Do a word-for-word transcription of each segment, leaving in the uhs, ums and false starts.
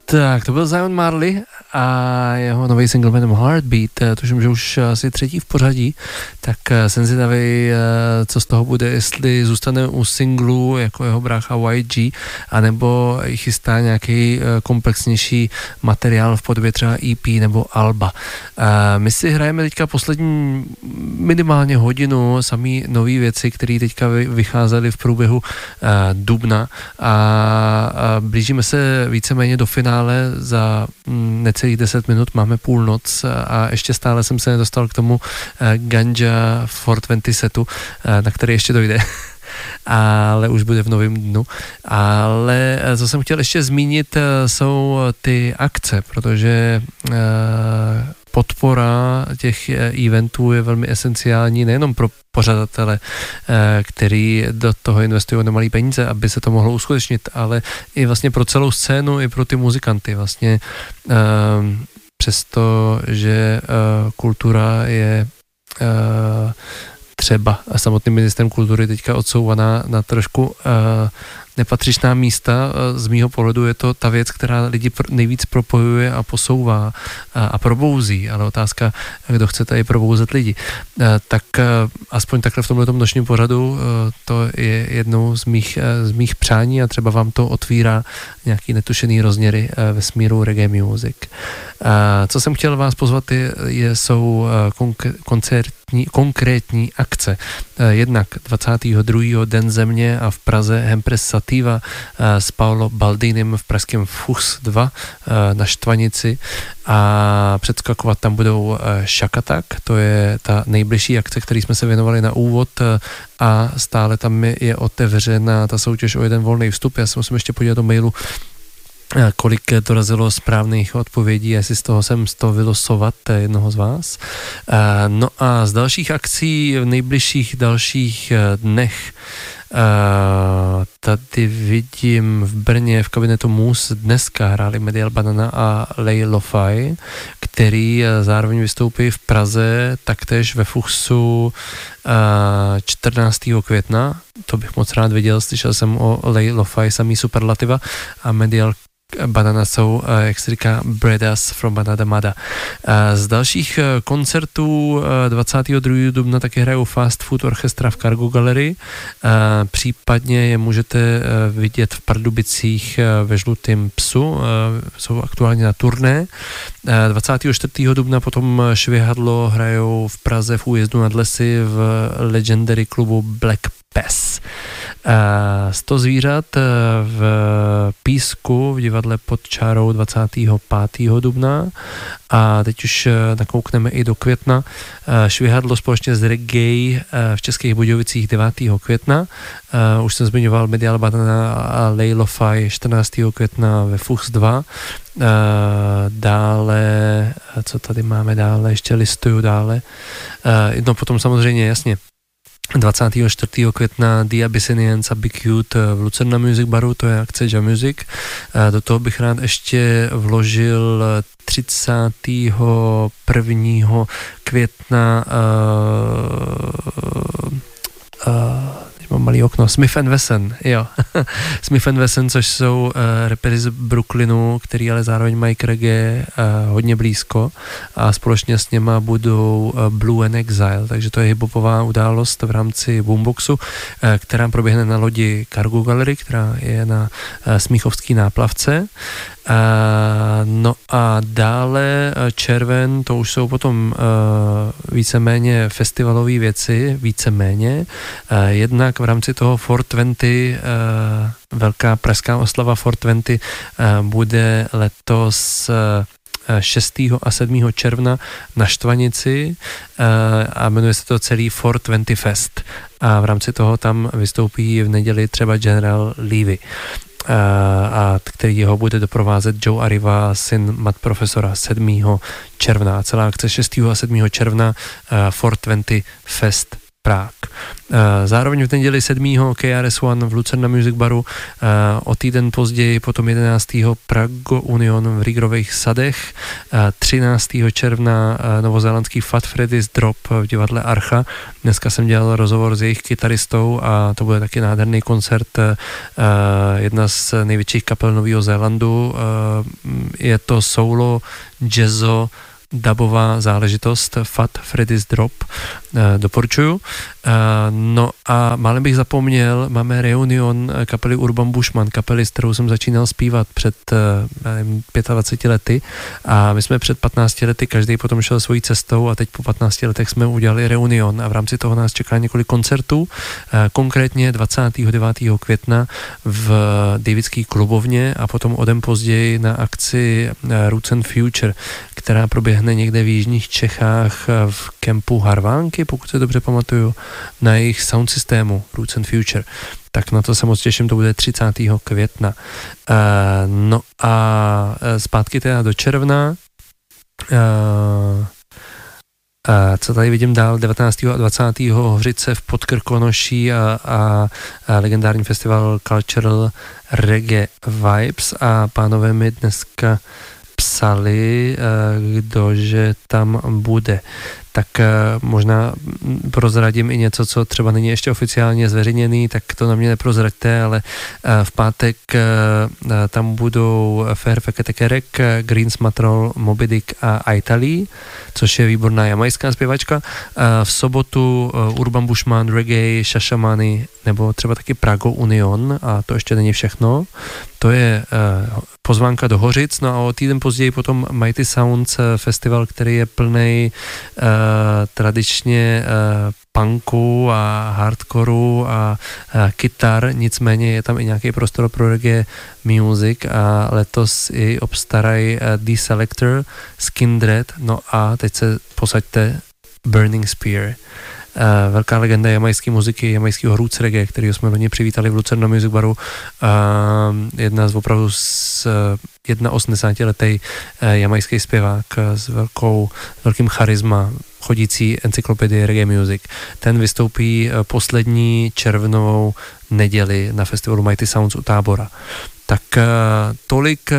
Tak, to byl Zion Marley a jeho nový single jménem Heartbeat, tuším, že už asi třetí v pořadí, tak jsem zvědavý, co z toho bude, jestli zůstane u singlu jako jeho brácha Y G, anebo chystá nějaký komplexnější materiál v podobě třeba E P nebo alba. My si hrajeme teďka poslední minimálně hodinu samý nový věci, které teďka vycházely v průběhu dubna a blížíme se víceméně do finále za necelých deset minut, máme půlnoc a ještě stále jsem se nedostal k tomu Ganja čtyři dvacet setu, na který ještě dojde. Ale už bude v novém dnu. Ale co jsem chtěl ještě zmínit, jsou ty akce, protože podpora těch eventů je velmi esenciální nejenom pro pořadatele, který do toho investují nemalý peníze, aby se to mohlo uskutečnit, ale i vlastně pro celou scénu, i pro ty muzikanty. Vlastně přesto, že kultura je třeba a samotným ministrem kultury teďka odsouvaná na trošku uh, nepatřičná místa. Z mýho pohledu je to ta věc, která lidi pr- nejvíc propojuje a posouvá a, a probouzí, ale otázka, kdo chce tady probouzet lidi. Uh, tak uh, aspoň takhle v tomhletom nočním pořadu uh, to je jednou z mých, uh, z mých přání a třeba vám to otvírá nějaký netušený rozměry uh, ve smíru reggae music. Uh, co jsem chtěl vás pozvat, je, je, jsou uh, konk- koncertní, konkrétní akce. Uh, jednak dvacátého druhého Den země a v Praze Hempres Sativa uh, s Paolo Baldinem v pražském Fuchs dva uh, na Štvanici a předskakovat tam budou uh, Shakatak, to je ta nejbližší akce, který jsme se věnovali na úvod uh, a stále tam je, je otevřena ta soutěž o jeden volný vstup. Já se musím ještě podívat do mailu, kolik dorazilo správných odpovědí, jestli z toho jsem z toho vylosovat jednoho z vás. No a z dalších akcí v nejbližších dalších dnech tady vidím v Brně v kabinetu Mus dneska hráli Medial Banana a Lay Lo-Fi, který zároveň vystoupí v Praze, taktéž ve Fuchsu čtrnáctého května. To bych moc rád viděl, slyšel jsem o Lay Lo-Fi samý superlativa a Medial Banana jsou, jak se říká, Bredas from Banana Mada. Z dalších koncertů dvacátého druhého dubna taky hrajou Fast Food Orchestra v Cargo Gallery. Případně je můžete vidět v Pardubicích ve Žlutém psu. Jsou aktuálně na turné. dvacátého čtvrtého dubna potom Švihadlo hrajou v Praze v Újezdu nad lesy v Legendary klubu Black Pass. sto zvířat v Písku v divadle pod čárou dvacátého pátého dubna a teď už nakoukneme i do května. Švihadlo společně s Reggae v Českých Budějovicích devátého května. Už jsem zmiňoval Medial Banana a Lay Lo-Fi čtrnáctého května ve Fuchs dva. Dále, co tady máme dále, ještě listuju dále. No potom samozřejmě, jasně, dvacátého čtvrtého května The Abyssinians a Big Youth v Lucerna Music Baru, to je akce Jam Music. Do toho bych rád ještě vložil třicátého prvního května uh, uh, mám malý okno, Smith and Wesson, jo. Smith and Wesson, což jsou uh, rapery z Brooklynu, který ale zároveň mají k reggae uh, hodně blízko a společně s něma budou uh, Blue and Exile, takže to je hiphopová událost v rámci Boomboxu, uh, která proběhne na lodi Cargo Gallery, která je na uh, Smíchovský náplavce. Uh, no a dále uh, červen, to už jsou potom uh, víceméně festivalové věci, víceméně. Uh, jednak v rámci toho čtyři dvacet, uh, velká pražská oslava čtyři dvacet uh, bude letos uh, šestého a sedmého června na Štvanici uh, a jmenuje se to celý čtyři dvacet Fest. A v rámci toho tam vystoupí v neděli třeba General Levy, Uh, a který ho bude doprovázet Joe Arriva, syn mat profesora sedmého června. Celá akce šestého a sedmého června uh, čtyři dvacet Fest Prague. Zároveň v neděli sedmého K R S One v Lucerna Music Baru, o týden později potom jedenáctého Prago Union v Rigrových sadech, třináctého června novozélandský Fat Freddy's Drop v divadle Archa. Dneska jsem dělal rozhovor s jejich kytaristou a to bude taky nádherný koncert, jedna z největších kapel Nového Zélandu. Je to solo, jazzo, dubová záležitost, Fat Freddy's Drop, e, doporučuju. E, no a málem bych zapomněl, máme reunion kapely Urban Bushman, kapely, s kterou jsem začínal zpívat před e, dvaceti pěti lety a my jsme před patnácti lety, každý potom šel svojí cestou a teď po patnácti letech jsme udělali reunion a v rámci toho nás čeká několik koncertů, e, konkrétně dvacátého devátého května v Davidské klubovně a potom o den později na akci Roots and Future, která proběhne někde v jižních Čechách v kempu Harvánky, pokud se dobře pamatuju, na jejich sound systému Roots and Future. Tak na to se moc těším, to bude třicátého května. Uh, no a zpátky teda do června. Uh, A co tady vidím dál, devatenáctého a dvacátého Hořice v Podkrkonoší a, a, a legendární festival Cultural Reggae Vibes a pánové mi dneska psali, kdože tam bude. Tak možná prozradím i něco, co třeba není ještě oficiálně zveřejněný, tak to na mě neprozraďte, ale v pátek tam budou Fair Feketekerek, Greens Matrol, Moby Dick a Itali, což je výborná jamajská zpěvačka. V sobotu Urban Bushman, Reggae, Shashamane nebo třeba taky Prago Union a to ještě není všechno. To je pozvánka do Hořic, no a o týden později potom Mighty Sounds festival, který je plnej uh, tradičně uh, punku a hardcoreu a uh, kytar, nicméně je tam i nějaký prostor pro reggae music a letos jej obstarají uh, The Selector, Skindred, no a teď se posaďte Burning Spear. Uh, velká legenda jamajské muziky, jamajského roots reggae, kterýho jsme loni přivítali v Lucerna Music Baru. Uh, jedna z opravdu z uh, osmdesátiletý uh, jamajský zpěvák uh, s velkou, velkým charisma, chodící encyklopedie reggae music. Ten vystoupí uh, poslední červnovou neděli na festivalu Mighty Sounds u Tábora. Tak uh, tolik uh,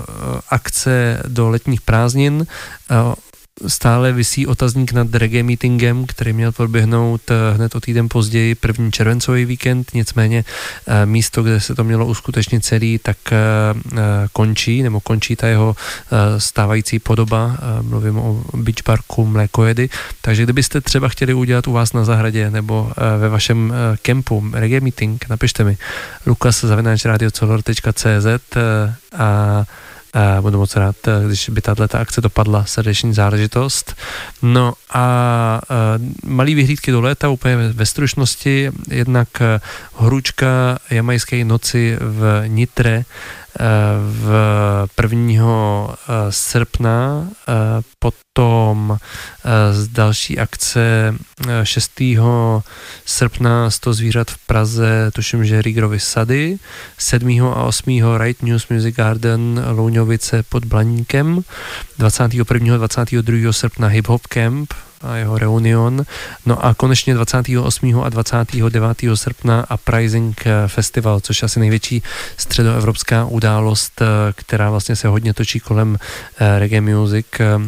akce do letních prázdnin. Uh, Stále visí otazník nad reggae meetingem, který měl proběhnout hned o týden později, první červencový víkend, nicméně místo, kde se to mělo uskutečnit celý, tak končí, nebo končí ta jeho stávající podoba, mluvím o Beach Parku Mlékojedy, takže kdybyste třeba chtěli udělat u vás na zahradě nebo ve vašem kempu reggae meeting, napište mi lukas zavináč radio color tečka cé zet a Uh, budu moc rád, když by tato akce dopadla, srdeční záležitost. No a uh, malý vyhlídky do léta, úplně ve, ve stručnosti, jednak uh, horůčka jamajské noci v Nitre uh, v prvního srpna, uh, potom z další akce šestého srpna sto zvířat v Praze, tuším, že Rigrovy sady, sedmého a osmého Right News Music Garden Louňovice pod Blaníkem, dvacátého prvního a dvacátého druhého srpna Hip Hop Camp a jeho reunion, no a konečně dvacátého osmého a dvacátého devátého srpna Uprising Festival, což je asi největší středoevropská událost, která vlastně se hodně točí kolem reggae music.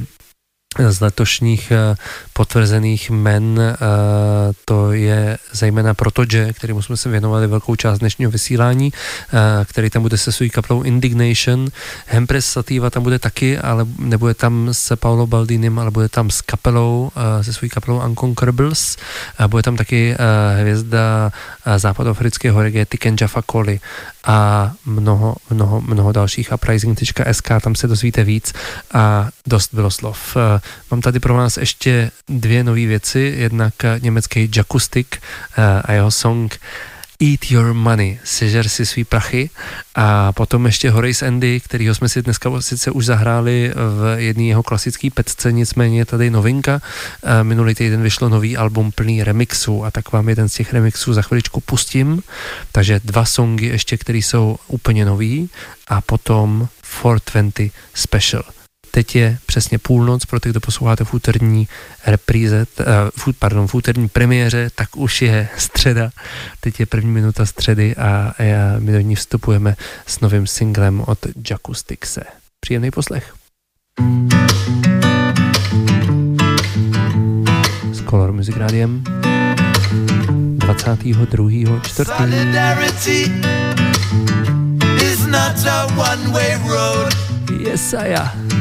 Z letošních potvrzených men to je zejména Protoje, kterému jsme se věnovali velkou část dnešního vysílání, který tam bude se svou kapelou Indignation. Hempress Sativa tam bude taky, ale nebude tam s Paolo Baldinem, ale bude tam s kapelou, se svou kapelou Unconquerables. Bude tam taky hvězda západoafrického reggae Tiken Jaffa Koli a mnoho, mnoho, mnoho dalších. Uprising tečka es ká, tam se dozvíte víc a dost bylo slov. Mám tady pro vás ještě dvě nové věci, jednak německý Jakustik a jeho song Eat Your Money, sežer si svý prachy, a potom ještě Horace Andy, kterýho jsme si dneska sice už zahráli v jedné jeho klasické pecce, nicméně tady novinka. Minulý týden vyšlo nový album plný remixů a tak vám jeden z těch remixů za chviličku pustím, takže dva songy ještě, které jsou úplně nový a potom four twenty Special. Teď je přesně půlnoc, pro ty, kdo posloucháte v úterní repríze, uh, pardon, v úterní premiéře, tak už je středa. Teď je první minuta středy a my do ní vstupujeme s novým singlem od Jacustixe. Příjemný poslech. S Color Music Rádiem dvacátého druhého čtvrtého Yes, I am.